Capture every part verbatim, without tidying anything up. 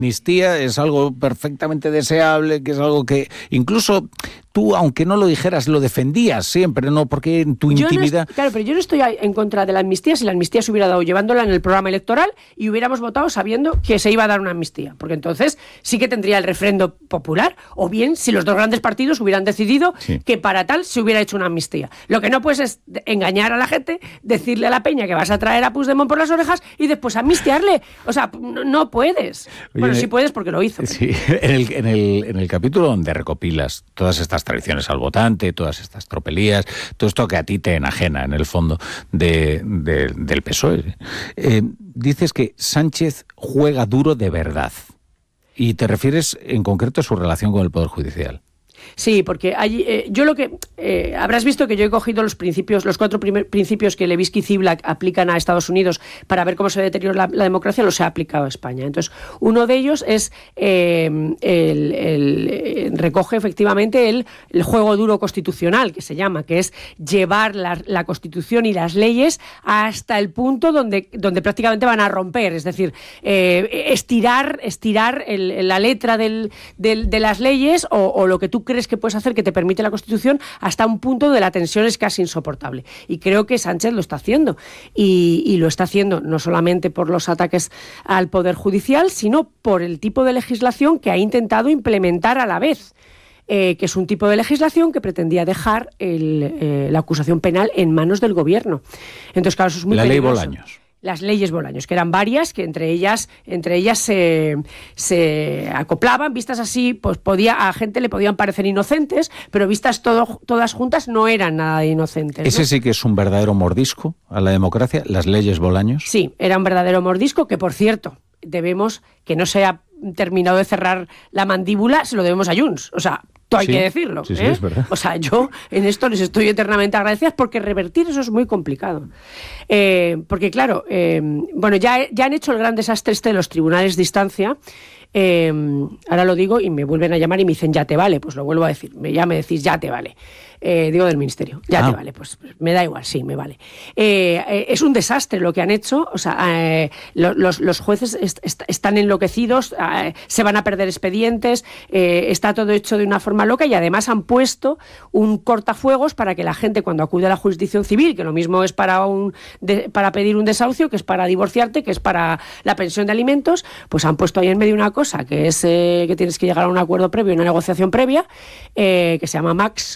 amnistía es algo perfectamente deseable, que es algo que incluso tú, aunque no lo dijeras, lo defendías siempre, ¿no? Porque en tu yo intimidad... No, claro, pero yo no estoy en contra de la amnistía si la amnistía se hubiera dado llevándola en el programa electoral y hubiéramos votado sabiendo que se iba a dar una amnistía, porque entonces sí que tendría el refrendo popular, o bien si los dos grandes partidos hubieran decidido sí. que para tal se hubiera hecho una amnistía. Lo que no puedes es engañar a la gente, decirle a la peña que vas a traer a Puigdemont por las orejas y después amnistiarle. O sea, no, no puedes. Oye, bueno, sí puedes porque lo hizo. Sí, en el, en, el, en el capítulo donde recopilas todas estas tradiciones al votante, todas estas tropelías, todo esto que a ti te enajena en el fondo de, de, del P S O E, eh, dices que Sánchez juega duro de verdad y te refieres en concreto a su relación con el Poder Judicial. Sí, porque hay, eh, yo lo que... Eh, habrás visto que yo he cogido los principios, los cuatro primer, principios que Levitsky y Ziblatt aplican a Estados Unidos para ver cómo se deteriora la, la democracia, los he aplicado a España. Entonces, uno de ellos es... Eh, el, el, el, recoge efectivamente el, el juego duro constitucional, que se llama, que es llevar la, la Constitución y las leyes hasta el punto donde, donde prácticamente van a romper. Es decir, eh, estirar, estirar el, la letra del, del, de las leyes o, o lo que tú crees que puedes hacer que te permite la Constitución hasta un punto de la tensión es casi insoportable. Y creo que Sánchez lo está haciendo. Y, y lo está haciendo no solamente por los ataques al Poder Judicial, sino por el tipo de legislación que ha intentado implementar a la vez. Eh, que es un tipo de legislación que pretendía dejar el, eh, la acusación penal en manos del gobierno. Entonces, claro, eso es muy la peligroso. Ley Bolaños. Las leyes Bolaños, que eran varias, que entre ellas, entre ellas se, se acoplaban, vistas así, pues podía, a gente le podían parecer inocentes, pero vistas todo, todas juntas no eran nada de inocentes, ¿no? Ese sí que es un verdadero mordisco a la democracia, las leyes Bolaños. Sí, era un verdadero mordisco que, por cierto, debemos, que no se ha terminado de cerrar la mandíbula, se lo debemos a Junts. O sea, todo hay sí, que decirlo. Sí, sí, ¿eh? es verdad. O sea, yo en esto les estoy eternamente agradecida porque revertir eso es muy complicado. Eh, porque, claro, eh, bueno, ya, ya han hecho el gran desastre este de los tribunales de instancia. Eh, ahora lo digo y me vuelven a llamar y me dicen ya te vale, pues lo vuelvo a decir, ya me decís ya te vale, eh, digo del ministerio, ya ah. te vale, pues me da igual, sí, me vale. Eh, eh, es un desastre lo que han hecho, o sea, eh, los, los jueces est- est- están enloquecidos, eh, se van a perder expedientes, eh, está todo hecho de una forma loca y además han puesto un cortafuegos para que la gente cuando acude a la jurisdicción civil, que lo mismo es para, un, de, para pedir un desahucio, que es para divorciarte, que es para la pensión de alimentos, pues han puesto ahí en medio una cosa cosa, que es eh, que tienes que llegar a un acuerdo previo, una negociación previa, eh, que se llama Max,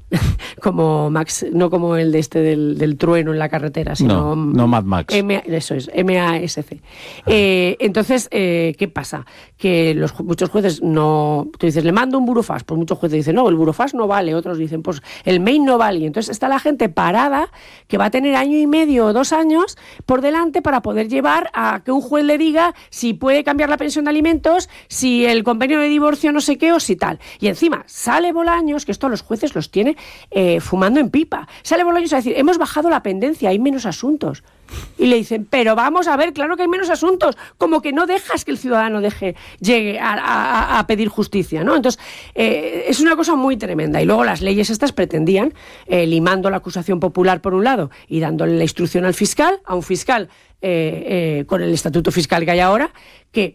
como Max, no como el de este del, del trueno en la carretera, sino... No, no Mad Max. M, eso es, M A S C. Ah. Eh, entonces, eh, ¿qué pasa? Que los, muchos jueces no... Tú dices, le mando un burofax, pues muchos jueces dicen, no, el burofax no vale, otros dicen, pues el mail no vale. Y entonces está la gente parada, que va a tener año y medio o dos años por delante para poder llevar a que un juez le diga si puede cambiar la pensión de alimentos, si el convenio de divorcio no sé qué o si tal. Y encima sale Bolaños, que esto los jueces los tiene Eh, fumando en pipa. Sale Bolaños a decir, hemos bajado la pendencia, hay menos asuntos. Y le dicen, pero vamos a ver, claro que hay menos asuntos, como que no dejas que el ciudadano deje, llegue a, a, a pedir justicia, ¿no? Entonces, eh, es una cosa muy tremenda. Y luego las leyes estas pretendían, eh, limando la acusación popular por un lado y dándole la instrucción al fiscal, a un fiscal eh, eh, con el estatuto fiscal que hay ahora, que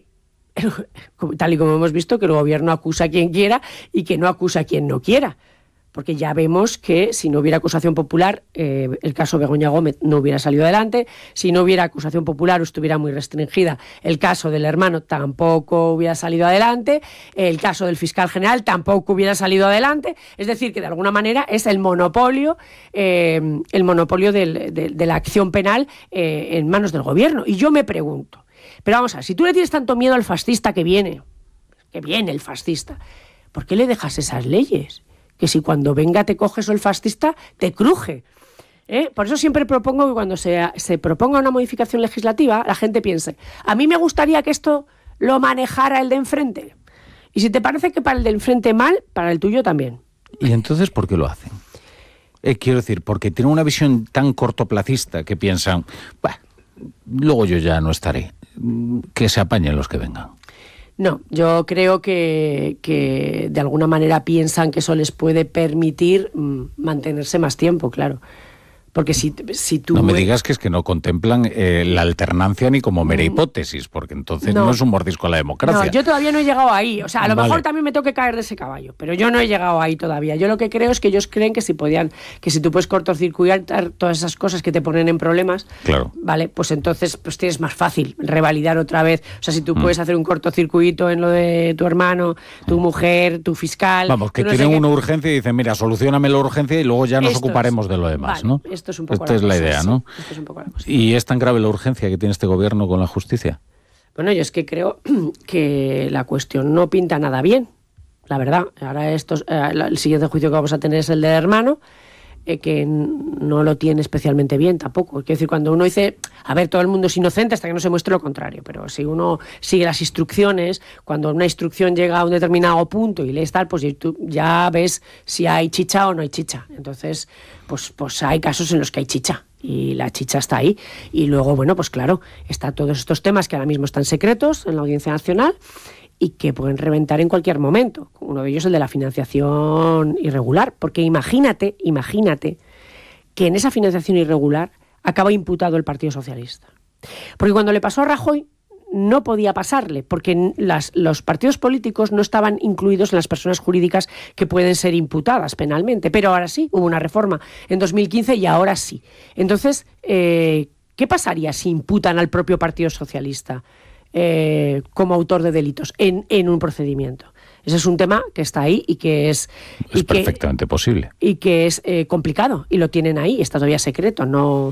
tal y como hemos visto, que el gobierno acusa a quien quiera y que no acusa a quien no quiera. Porque ya vemos que si no hubiera acusación popular, eh, el caso Begoña Gómez no hubiera salido adelante. Si no hubiera acusación popular o estuviera muy restringida, el caso del hermano tampoco hubiera salido adelante. El caso del fiscal general tampoco hubiera salido adelante. Es decir, que de alguna manera es el monopolio, eh, el monopolio del, de, de la acción penal eh, en manos del gobierno. Y yo me pregunto, pero vamos a ver, si tú le tienes tanto miedo al fascista que viene, que viene el fascista, ¿por qué le dejas esas leyes? Que si cuando venga te coges o el fascista, te cruje. ¿Eh? Por eso siempre propongo que cuando se, se proponga una modificación legislativa, la gente piense, a mí me gustaría que esto lo manejara el de enfrente. Y si te parece que para el de enfrente mal, para el tuyo también. ¿Y entonces por qué lo hacen? Eh, quiero decir, porque tienen una visión tan cortoplacista que piensan, bah, luego yo ya no estaré, que se apañen los que vengan. No, yo creo que, que de alguna manera piensan que eso les puede permitir mmm, mantenerse más tiempo, claro. Porque si, si tú... No me digas que es que no contemplan eh, la alternancia ni como mera hipótesis, porque entonces no, no es un mordisco a la democracia. No, yo todavía no he llegado ahí. O sea, a lo vale. mejor también me tengo que caer de ese caballo, pero yo no he llegado ahí todavía. Yo lo que creo es que ellos creen que si podían, que si tú puedes cortocircuitar todas esas cosas que te ponen en problemas, claro. vale, pues entonces pues tienes más fácil revalidar otra vez. O sea, si tú mm. puedes hacer un cortocircuito en lo de tu hermano, tu mujer, tu fiscal... Vamos, que no tienen sé una qué... urgencia y dicen, mira, solucioname la urgencia y luego ya nos Esto ocuparemos es, de lo demás, vale, ¿no? Esto es un poco Esta la es la cosa, idea, sí. ¿no? Esto es un poco la cosa. ¿Y es tan grave la urgencia que tiene este gobierno con la justicia? Bueno, yo es que creo que la cuestión no pinta nada bien, la verdad. Ahora estos, eh, el siguiente juicio que vamos a tener es el del hermano, eh, que no lo tiene especialmente bien tampoco. Quiero decir, cuando uno dice, a ver, todo el mundo es inocente hasta que no se muestre lo contrario, pero si uno sigue las instrucciones, cuando una instrucción llega a un determinado punto y lees tal, pues tú ya ves si hay chicha o no hay chicha. Entonces, pues, pues hay casos en los que hay chicha. Y la chicha está ahí. Y luego, bueno, pues claro, está todos estos temas que ahora mismo están secretos en la Audiencia Nacional y que pueden reventar en cualquier momento. Uno de ellos es el de la financiación irregular, porque imagínate, imagínate que en esa financiación irregular acaba imputado el Partido Socialista. Porque cuando le pasó a Rajoy no podía pasarle, porque las, los partidos políticos no estaban incluidos en las personas jurídicas que pueden ser imputadas penalmente, pero ahora sí, hubo una reforma en dos mil quince y ahora sí. Entonces, eh, ¿qué pasaría si imputan al propio Partido Socialista eh, como autor de delitos en, en un procedimiento? Ese es un tema que está ahí y que es... Es y que, perfectamente posible. Y que es eh, complicado, y lo tienen ahí, está todavía secreto, no...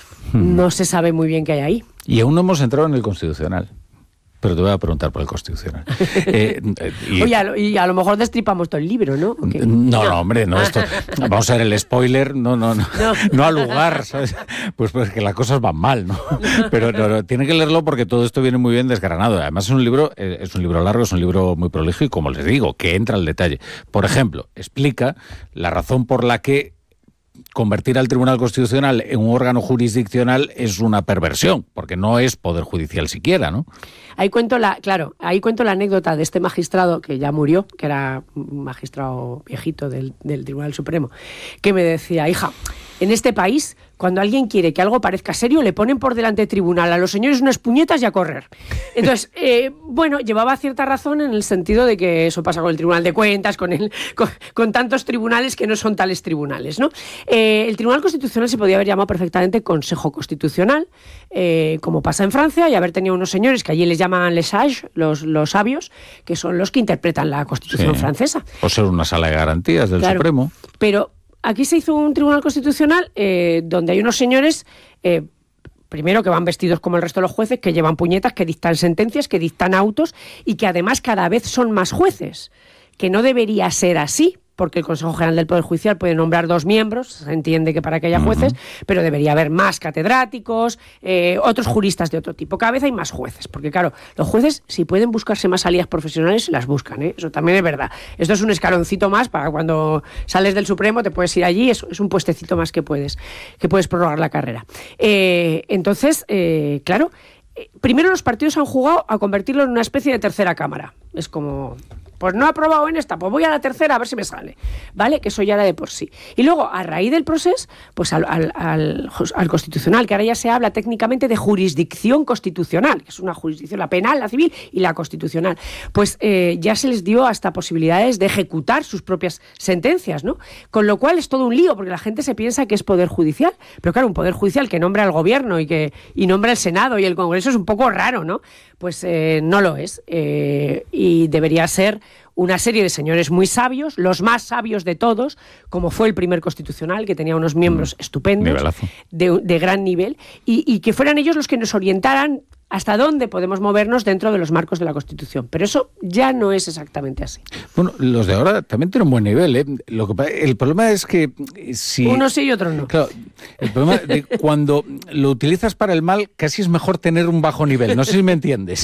No se sabe muy bien qué hay ahí. Y aún no hemos entrado en el Constitucional. Pero te voy a preguntar por el Constitucional. Eh, y, Oye, a lo, y a lo mejor destripamos todo el libro, ¿no? No, no, no, hombre, no. Esto, vamos a ver el spoiler, no, no, no, no, no al lugar, ¿sabes? Pues, pues que las cosas van mal, ¿no? Pero no, no, tiene que leerlo porque todo esto viene muy bien desgranado. Además es un libro, es un libro largo, es un libro muy prolijo y, como les digo, que entra al detalle. Por ejemplo, explica la razón por la que convertir al Tribunal Constitucional en un órgano jurisdiccional es una perversión, porque no es poder judicial siquiera, ¿no? Ahí cuento la, claro, ahí cuento la anécdota de este magistrado que ya murió, que era un magistrado viejito del, del Tribunal Supremo, que me decía, hija, en este país, cuando alguien quiere que algo parezca serio, le ponen por delante tribunal a los señores unas puñetas y a correr. Entonces, eh, bueno, llevaba cierta razón en el sentido de que eso pasa con el Tribunal de Cuentas, con, el, con, con tantos tribunales que no son tales tribunales, ¿no? Eh, el Tribunal Constitucional se podía haber llamado perfectamente Consejo Constitucional, eh, como pasa en Francia, y haber tenido unos señores que allí les llaman les sages, los, los sabios, que son los que interpretan la Constitución sí. francesa. O ser una sala de garantías del claro, Supremo. Pero aquí se hizo un Tribunal Constitucional eh, donde hay unos señores, eh, primero, que van vestidos como el resto de los jueces, que llevan puñetas, que dictan sentencias, que dictan autos y que además cada vez son más jueces, que no debería ser así, porque el Consejo General del Poder Judicial puede nombrar dos miembros, se entiende que para que haya jueces, uh-huh. pero debería haber más catedráticos, eh, otros juristas de otro tipo. Cada vez hay más jueces, porque claro, los jueces, si pueden buscarse más salidas profesionales, las buscan, ¿eh? Eso también es verdad. Esto es un escaloncito más para cuando sales del Supremo, te puedes ir allí, es, es un puestecito más que puedes, que puedes prorrogar la carrera. Eh, entonces, eh, claro, eh, primero los partidos han jugado a convertirlo en una especie de tercera cámara. Es como... pues no he aprobado en esta, pues voy a la tercera a ver si me sale, ¿vale? Que eso ya era de por sí. Y luego, a raíz del proceso, pues al, al, al, al Constitucional, que ahora ya se habla técnicamente de jurisdicción constitucional, que es una jurisdicción, la penal, la civil y la constitucional, pues eh, ya se les dio hasta posibilidades de ejecutar sus propias sentencias, ¿no? Con lo cual es todo un lío, porque la gente se piensa que es poder judicial, pero claro, un poder judicial que nombra al gobierno y que y nombra el Senado y el Congreso es un poco raro, ¿no? Pues eh, no lo es, eh, y debería ser una serie de señores muy sabios, los más sabios de todos, como fue el primer Constitucional, que tenía unos miembros mm, estupendos, de, de gran nivel, y, y que fueran ellos los que nos orientaran hasta dónde podemos movernos dentro de los marcos de la Constitución. Pero eso ya no es exactamente así. Bueno, los de ahora también tienen un buen nivel, ¿eh? Lo que, el problema es que si... uno sí y otro no. Claro, el problema de cuando lo utilizas para el mal, casi es mejor tener un bajo nivel. No sé si me entiendes.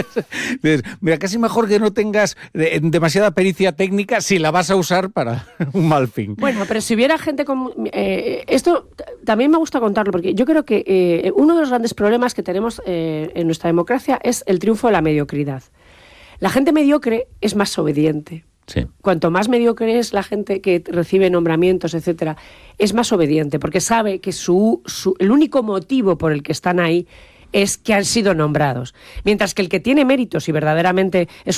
Mira, casi mejor que no tengas demasiada pericia técnica si la vas a usar para un mal fin. Bueno, pero si hubiera gente con... Eh, esto también me gusta contarlo, porque yo creo que eh, uno de los grandes problemas que tenemos... Eh, en nuestra democracia es el triunfo de la mediocridad. La gente mediocre es más obediente. Sí. Cuanto más mediocre es la gente que recibe nombramientos, etcétera, es más obediente, porque sabe que su, su, el único motivo por el que están ahí es que han sido nombrados. Mientras que el que tiene méritos y verdaderamente es